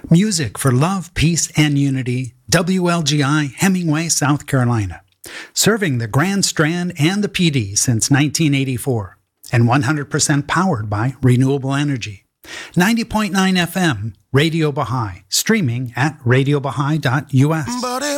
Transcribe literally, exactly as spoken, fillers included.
Music for love, peace, and unity. W L G I, Hemingway, South Carolina. Serving the Grand Strand and the P D since nineteen eighty-four. And one hundred percent powered by renewable energy. ninety point nine F M, Radio Baha'i. Streaming at radio baha'i dot U S.